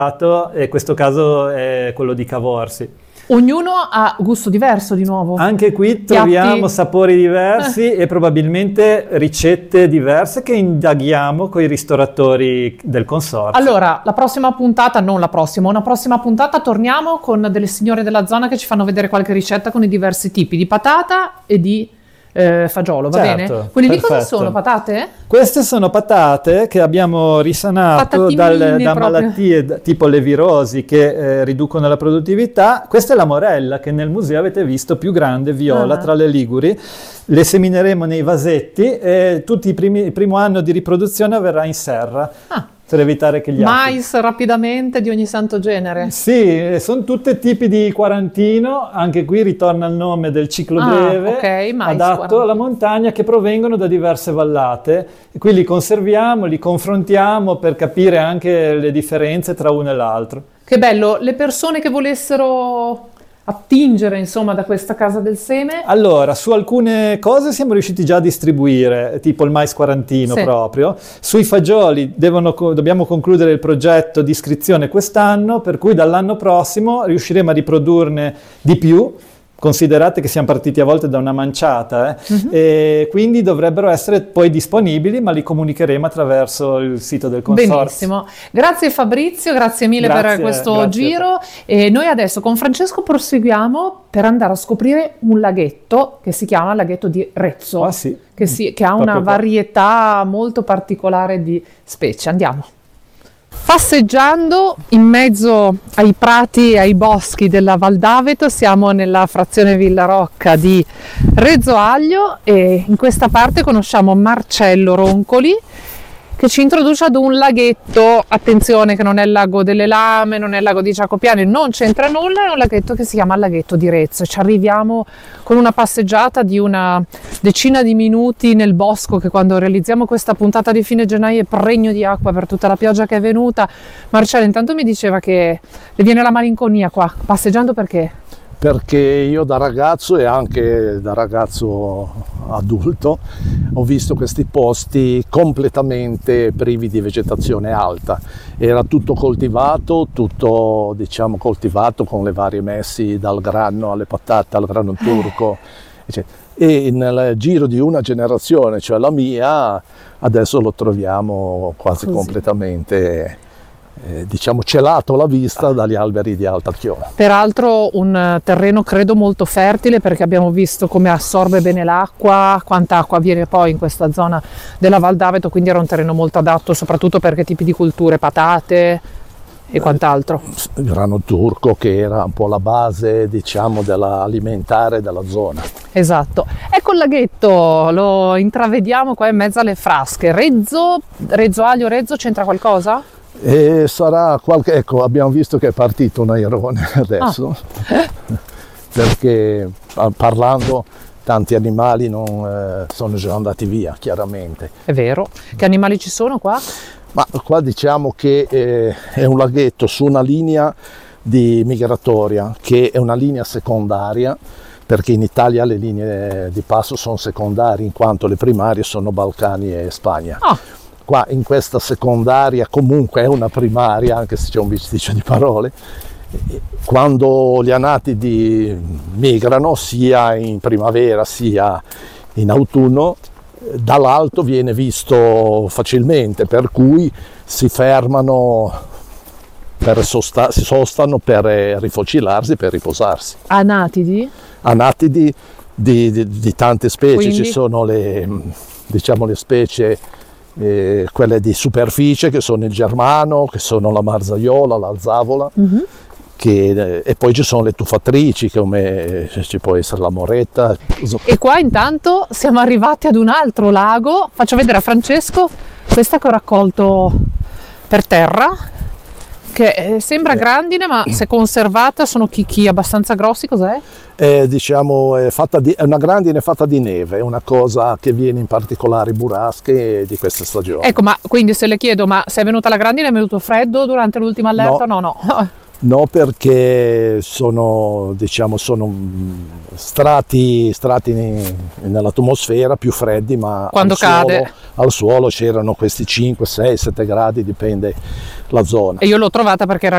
e questo caso è quello di Cavorsi. Ognuno ha gusto diverso di nuovo. Anche qui Piatti. troviamo sapori diversi e probabilmente ricette diverse che indaghiamo con i ristoratori del consorzio. Allora, la prossima puntata, non la prossima, una prossima puntata torniamo con delle signore della zona che ci fanno vedere qualche ricetta con i diversi tipi di patata e di fagiolo, va Certo, bene? Quelli lì cosa perfetto. sono? Patate? Queste sono patate che abbiamo risanato da proprio. malattie tipo le virosi che riducono la produttività. Questa è la morella che nel museo avete visto, più grande, viola, tra le liguri. Le semineremo nei vasetti e il primo anno di riproduzione avverrà in serra. Per evitare che gli Mais rapidamente di ogni santo genere. Sì, sono tutti tipi di quarantino, anche qui ritorna il nome del ciclo breve, okay, mais, adatto 40. alla montagna, che provengono da diverse vallate, e qui li conserviamo, li confrontiamo per capire anche le differenze tra uno e l'altro. Che bello, le persone che volessero attingere insomma da questa casa del seme. Allora, su alcune cose siamo riusciti già a distribuire, tipo il mais quarantino proprio. Sui fagioli dobbiamo concludere il progetto di iscrizione quest'anno, per cui dall'anno prossimo riusciremo a riprodurne di più. Considerate che siamo partiti a volte da una manciata, e quindi dovrebbero essere poi disponibili, ma li comunicheremo attraverso il sito del consorzio. Benissimo, grazie Fabrizio, grazie mille per questo giro, e noi adesso con Francesco proseguiamo per andare a scoprire un laghetto che si chiama laghetto di Rezzo, che ha una varietà molto particolare di specie. Andiamo. Passeggiando in mezzo ai prati e ai boschi della Val d'Aveto, siamo nella frazione Villarocca di Rezzo Aglio e in questa parte conosciamo Marcello Roncoli, che ci introduce ad un laghetto. Attenzione che non è il lago delle Lame, non è il lago di Giacopiani, non c'entra nulla, è un laghetto che si chiama laghetto di Rezzo. Ci arriviamo con una passeggiata di una decina di minuti nel bosco, che quando realizziamo questa puntata di fine gennaio è pregno di acqua per tutta la pioggia che è venuta. Marcello intanto mi diceva che le viene la malinconia qua, passeggiando perché? Perché io da ragazzo e anche da ragazzo adulto ho visto questi posti completamente privi di vegetazione alta. Era tutto coltivato, coltivato con le varie messi, dal grano alle patate, al grano turco, eccetera. E nel giro di una generazione, cioè la mia, adesso lo troviamo quasi completamente celato alla vista dagli alberi di alta chioma. Peraltro un terreno credo molto fertile, perché abbiamo visto come assorbe bene l'acqua, quanta acqua viene poi in questa zona della Val d'Aveto, quindi era un terreno molto adatto soprattutto per che tipi di culture, patate e quant'altro. Il grano turco, che era un po' la base dell'alimentare della zona. Esatto. Ecco il laghetto, lo intravediamo qua in mezzo alle frasche. Rezzo Aglio, Rezzo, c'entra qualcosa? E sarà ecco, abbiamo visto che è partito un airone adesso, perché parlando tanti animali non sono già andati via, chiaramente. È vero. Che animali ci sono qua? Ma qua diciamo che è un laghetto su una linea migratoria, che è una linea secondaria, perché in Italia le linee di passo sono secondarie, in quanto le primarie sono Balcani e Spagna. Qua in questa secondaria comunque è una primaria, anche se c'è un bisticcio di parole. Quando gli anatidi migrano sia in primavera sia in autunno, dall'alto viene visto facilmente, per cui si fermano, si sostano per rifocilarsi, per riposarsi. Anatidi? Anatidi di tante specie. Quindi? Ci sono le specie, quelle di superficie, che sono il germano, che sono la marzaiola, la zavola, e poi ci sono le tufatrici, come ci può essere la moretta. E qua intanto siamo arrivati ad un altro lago. Faccio vedere a Francesco questa che ho raccolto per terra, che sembra grandine, ma se conservata sono chicchi abbastanza grossi. Cos'è? È una grandine fatta di neve, è una cosa che viene in particolari burrasche di queste stagioni. Ecco, ma quindi se le chiedo, ma se è venuta la grandine, è venuto freddo durante l'ultima allerta? No. No, perché sono strati nell'atmosfera più freddi, ma quando cade al suolo c'erano questi 5, 6, 7 gradi, dipende la zona. E io l'ho trovata perché era